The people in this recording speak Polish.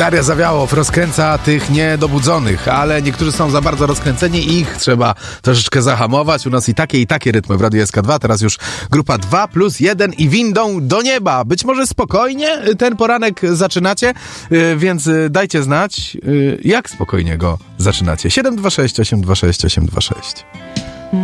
Daria Zawiałow rozkręca tych niedobudzonych, ale niektórzy są za bardzo rozkręceni i ich trzeba troszeczkę zahamować. U nas i takie rytmy w Radiu SK2. Teraz już grupa 2+1 i windą do nieba. Być może spokojnie ten poranek zaczynacie, więc dajcie znać, jak spokojnie go zaczynacie. 726 826 826.